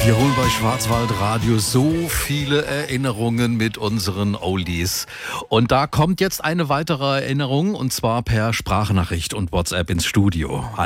Wir holen bei Schwarzwaldradio so viele Erinnerungen mit unseren Oldies. Und da kommt jetzt eine weitere Erinnerung, und zwar per Sprachnachricht und WhatsApp ins Studio.